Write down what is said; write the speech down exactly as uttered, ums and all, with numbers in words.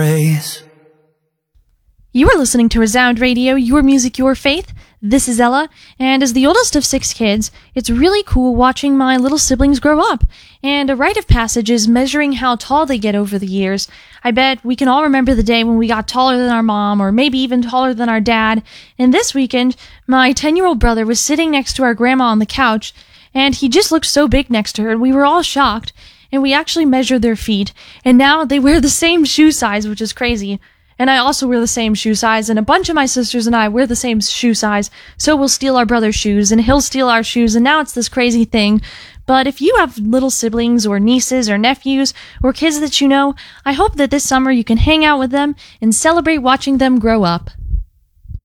praise. You are listening to Resound Radio, your music, your faith. This is Ella, and as the oldest of six kids, it's really cool watching my little siblings grow up. And a rite of passage is measuring how tall they get over the years. I bet we can all remember the day when we got taller than our mom, or maybe even taller than our dad. And this weekend, my ten-year-old brother was sitting next to our grandma on the couch, and he just looked so big next to her, and we were all shocked. And we actually measured their feet, and now they wear the same shoe size, which is crazy. And I also wear the same shoe size, and a bunch of my sisters and I wear the same shoe size, so we'll steal our brother's shoes, and he'll steal our shoes, and now it's this crazy thing. But if you have little siblings, or nieces, or nephews, or kids that you know, I hope that this summer you can hang out with them and celebrate watching them grow up.